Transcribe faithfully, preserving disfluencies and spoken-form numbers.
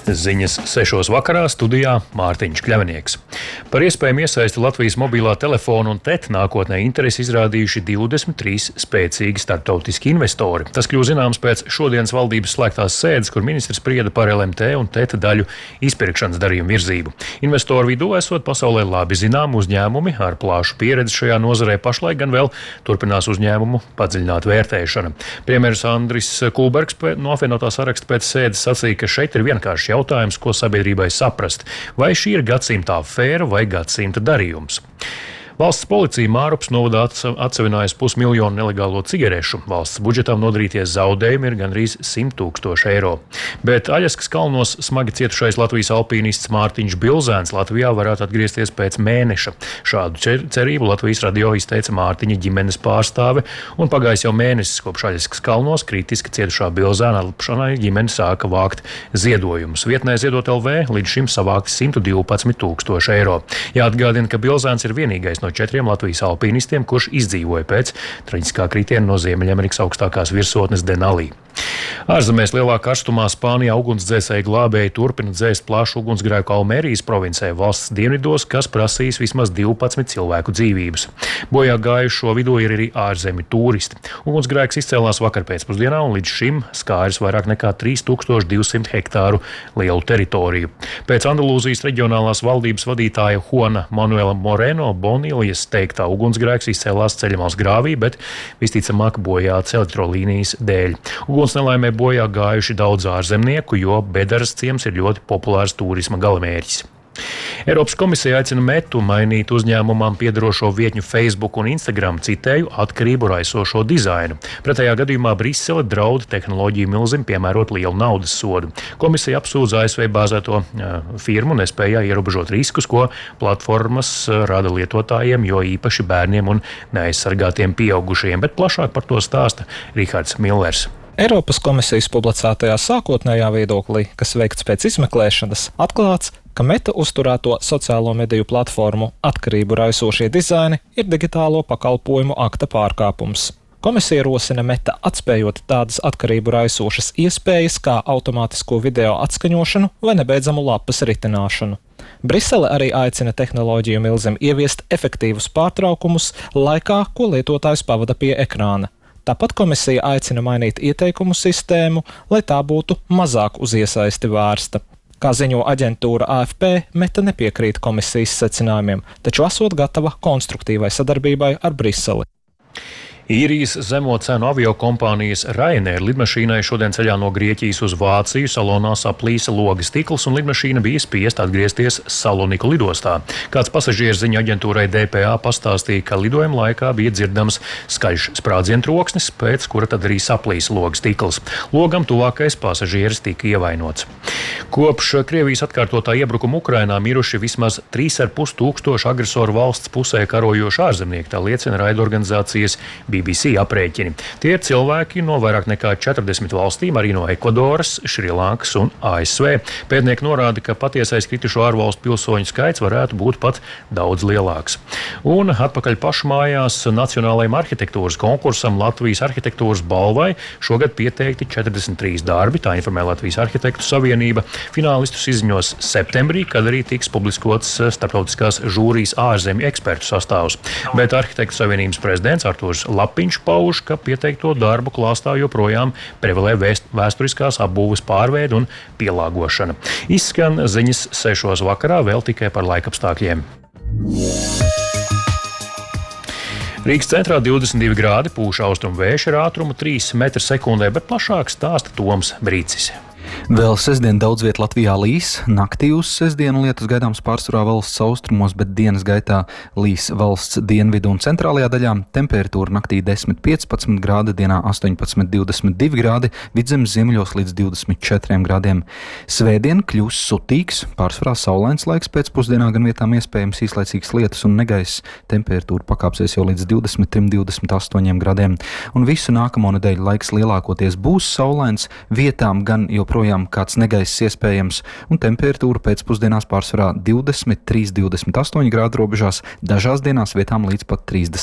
Ziņas sešos vakarā studijā Mārtiņš Kļavinieks. Par iespējamu iesaisti Latvijas mobilā telefona un T E T nākotnē interesi izrādījuši divdesmit trīs spēcīgi starptautiski investori. Tas kļūst zināms pēc šodienas valdības slēgtās sēdes, kur ministrs sprieda par L M T un T E T daļu izpirkšanas darījumu virzību. Investoru vidū esot pasaulē labi zinām uzņēmumi ar plašu pieredzi šajā nozarē, pašlaik gan vēl turpinās uzņēmumu padziļināt vērtēšana. Premjeras Andris Kulbergs no apvienotā saraksta pēc sēdes sacīja, ka šeit ir vienkārši jautājums, ko sabiedrībai saprast, vai šī ir gadsimta afēra vai gadsimta darījums. Valsts policija Mārupas novadā atsevinājusi pusmiljonu nelegālo cigarešu. Valsts budžetam nodarīties zaudējumi ir gandrīz simt tūkstoši eiro. Bet Aļaskas kalnos smagi cietušais Latvijas alpīnists Mārtiņš Bilzēns Latvijā varētu atgriezties pēc mēneša. Šādu cerību Latvijas radio izteica Mārtiņa ģimenes pārstāve, un pagājis jau mēnesis kopš Aļaskas kalnos kritiski cietušā Bilzēna atlapšanai ģimene sāka vākt ziedojumus. Vietnē Ziedot L V līdz šim savākti simt divpadsmit tūkstoši eiro. Jāatgādina, ka Bilzēns ir vienīgais no četriem Latvijas alpīnistiem, kurš izdzīvoja pēc traģiskā kritiena no Ziemeļamerikas augstākās virsotnes Denalī. Ārzemēs lielā karstumā Spānijā ugunsdzēsēji glābēji turpina dzēst plašu ugunsgrēku Almerijas provincē valsts dienvidos, kas prasīs vismaz divpadsmit cilvēku dzīvības. Bojā gājušo vidū ir arī ārzemju turisti. Ugunsgrēks izcēlās vakar pēcpusdienā un līdz šim skāris vairāk nekā trīs tūkstoši divsimt hektāru lielu teritoriju. Pēc Andalūzijas reģionālās valdības vadītāja Juana Manuela Moreno Boniljas teiktā ugunsgrēks izcēlās ceļamās grāvī, bet visticamāk bojāts elektrolīnijas dēļ. Uguns nelaimē bojā gājuši daudz ārzemnieku, jo Bedaras ciems ir ļoti populārs turisma galamērķis. Eiropas komisija aicina Metu mainīt uzņēmumam piederošo vietņu Facebook un Instagram, citēju, atkarību raisošo dizainu. Pretējā gadījumā Brisele draud tehnoloģiju milzim piemērot lielu naudas sodu. Komisija apsūdz A S V bāzēto firmu nespējā ierobežot riskus, ko platformas rada lietotājiem, jo īpaši bērniem un neaizsargātiem pieaugušajiem, bet plašāk par to stāsta Rihards Millers. Eiropas komisijas publicētajā sākotnējā viedoklī, kas veikts pēc izmeklēšanas, atklāts, ka Meta uzturēto sociālo mediju platformu atkarību raisošie dizaini ir digitālo pakalpojumu akta pārkāpums. Komisija rosina Meta atspējot tādas atkarību raisošas iespējas kā automātisko video atskaņošanu vai nebeidzamu lapas ritināšanu. Brisele arī aicina tehnoloģiju milzim ieviest efektīvus pārtraukumus laikā, ko lietotājs pavada pie ekrāna. Tāpat komisija aicina mainīt ieteikumu sistēmu, lai tā būtu mazāk uz iesaisti vērsta. Kā ziņo aģentūra A F P, Meta nepiekrīt komisijas secinājumiem, taču esot gatava konstruktīvai sadarbībai ar Briseli. Īrijas zemo cenu aviokompānijas Ryanair lidmašīnai šodien ceļā no Grieķijas uz Vāciju salonā saplīsa logas stikls un lidmašīna bija spiest atgriezties Saloniku lidostā. Kāds pasažieris ziņu aģentūrai D P A pastāstīja, ka lidojuma laikā bija dzirdams skaļš sprādzienu troksnis, pēc kura tad arī saplīsa logas stikls. Logam tuvākais pasažieris tika ievainots. Kopš Krievijas atkārtotā iebrukuma Ukrainā miruši vismaz trīs ar pus tūkstoši agresoru valsts pusē karojoši ārzemnieki, tā liecina raidorganizācijas B B C aprēķini. Tie ir cilvēki no vairāk nekā četrdesmit valstīm, arī no Ekvadoras, Šrilankas un A S V. Pētnieki norāda, ka patiesais kritušo ārvalstu pilsoņu skaits varētu būt pat daudz lielāks. Un atpakaļ pašmājās nacionālajiem arhitektūras konkursam Latvijas arhitektūras balvai šogad pieteikti četrdesmit trīs darbi, tā informē Latvijas arhitektu savienība. Finālistus izziņos septembrī, kad arī tiks publiskots starptautiskās žūrijas ārzemju ekspertu sastāvs. Bet arhitektu savienības prezidents Artūrs Lapiņš pauž, ka pieteikto darbu klāstā joprojām prevalē vēsturiskās apbūves pārveide un pielāgošana. Izskan ziņas sešos vakarā, vēl tikai par laikapstākļiem. Rīgas centrā divdesmit divi grādi, pūš austrumu vējš ar ātrumu trīs metri sekundē, bet plašāk stāsta Toms Brīcis. Vēl sestdien daudz viet Latvijā līs. Naktī uz sestdienu lietus gaidāms pārsvarā valsts austrumos, bet dienas gaitā līs valsts dienvidu un centrālajā daļā. Temperatūra naktī desmit piecpadsmit grādi, dienā astoņpadsmit divdesmit divi grādi, vidzemes ziemeļos līdz divdesmit četriem grādiem. Svētdien kļūs sutīgs, pārsvarā saulains laiks, pēcpusdienā gan vietām iespējams īslaicīgs lietus un negaiss. Temperatūra pakāpsies jau līdz divdesmit trim līdz divdesmit astoņiem grādiem. Un visu nākamo nedēļu laiks lielākoties būs saulains, vietām gan joprojām projām kāds negaiss iespējams, un temperatūra pēcpusdienās pārsvarā divdesmit trīs līdz divdesmit astoņi grādu robežās, dažās dienās vietām līdz pat trīsdesmit